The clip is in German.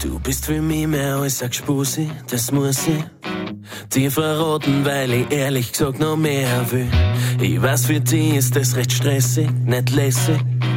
Du bist für mich mehr als ein Gspusi, das muss ich dir verraten, weil ich ehrlich gesagt noch mehr will. Ich weiß, für dich ist das recht stressig, nicht lässig.